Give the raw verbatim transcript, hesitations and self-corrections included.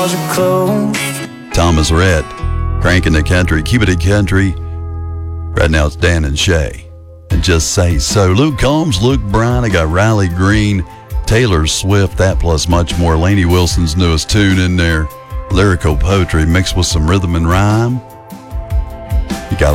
Thomas Rhett, cranking the country, keep it a country. Right now it's Dan and Shay. And Just Say So. Luke Combs, Luke Bryan, I got Riley Green, Taylor Swift, that plus much more. Lainey Wilson's newest tune in there. Lyrical poetry mixed with some rhythm and rhyme.